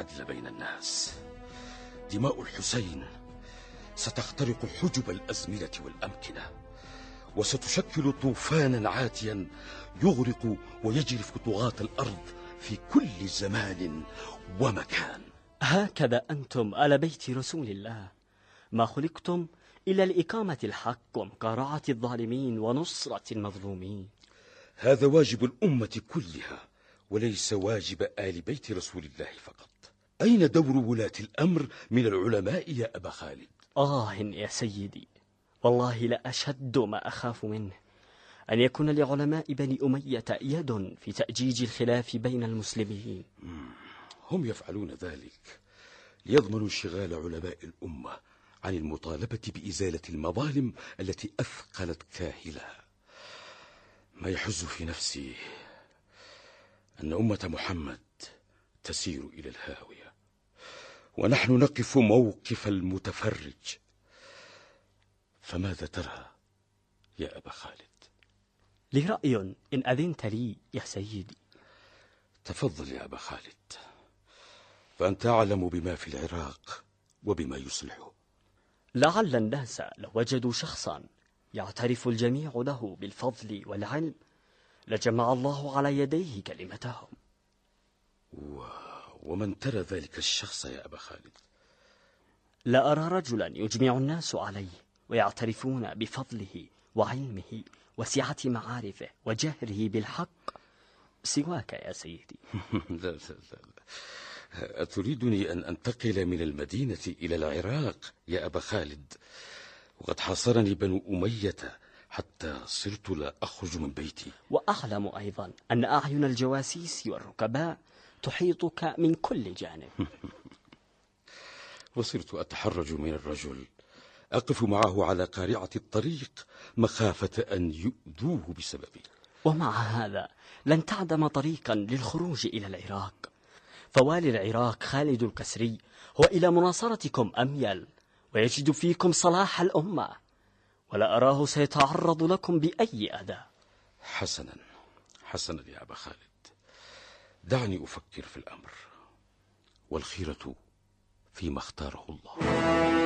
العدل بين الناس. دماء الحسين ستخترق حجب الأزمنة والأمكنة، وستشكل طوفانا عاتيا يغرق ويجرف طغاة الأرض في كل زمان ومكان. هكذا أنتم آل بيت رسول الله، ما خلقتم إلا لإقامة الحق ومقارعة الظالمين ونصرة المظلومين. هذا واجب الأمة كلها، وليس واجب آل بيت رسول الله فقط. أين دور ولاة الأمر من العلماء يا أبا خالد؟ يا سيدي، والله لأشد ما أخاف منه أن يكون لعلماء بني أمية يد في تأجيج الخلاف بين المسلمين. هم يفعلون ذلك ليضمنوا انشغال علماء الأمة عن المطالبة بإزالة المظالم التي أثقلت كاهلها. ما يحز في نفسي أن أمة محمد تسير إلى الهاوية، ونحن نقف موقف المتفرج. فماذا ترى يا أبا خالد؟ لي رأي إن أذنت لي يا سيدي. تفضل يا أبا خالد، فأنت أعلم بما في العراق وبما يصلحه. لعل الناس لو وجدوا شخصا يعترف الجميع له بالفضل والعلم لجمع الله على يديه كلمتهم. ومن ترى ذلك الشخص يا أبا خالد؟ لا أرى رجلا يجمع الناس عليه ويعترفون بفضله وعلمه وسعة معارفه وجهره بالحق سواك يا سيدي. لا. أتريدني أن أنتقل من المدينة إلى العراق يا أبا خالد؟ وقد حاصرني بنو أمية حتى صرت لا أخرج من بيتي. وأعلم أيضا أن أعين الجواسيس والركباء تحيطك من كل جانب. وصرت أتحرج من الرجل أقف معه على قارعة الطريق مخافة أن يؤذوه بسببي. ومع هذا لن تعدم طريقا للخروج إلى العراق، فوالي العراق خالد الكسري هو إلى مناصرتكم أميل ويجد فيكم صلاح الأمة، ولا أراه سيتعرض لكم بأي أذى. حسنا يا أبا خالد، دعني أفكر في الأمر، والخيرة فيما اختاره الله.